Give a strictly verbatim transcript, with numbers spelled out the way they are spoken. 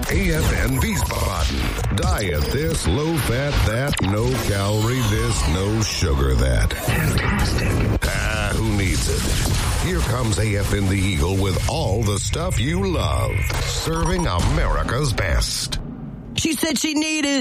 A F N Wiesbaden. Diet this, low fat that, no calorie this, no sugar that. Fantastic. Ah, who needs it? Here comes A F N the Eagle with all the stuff you love. Serving America's best. She said she needed